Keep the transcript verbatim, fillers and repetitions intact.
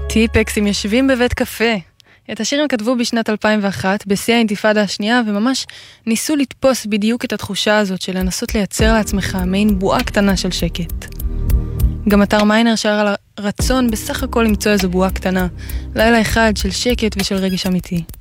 טיפקסים יושבים בבית קפה. את השיר הם כתבו בשנת אלפיים ואחת, בשיא האינתיפאדה השנייה, וממש ניסו לתפוס בדיוק את התחושה הזאת של לנסות לייצר לעצמך מעין בועה קטנה של שקט. גם אתר מיינר שר על הרצון בסך הכל למצוא איזו בועה קטנה, לילה אחד של שקט ושל רגש אמיתי.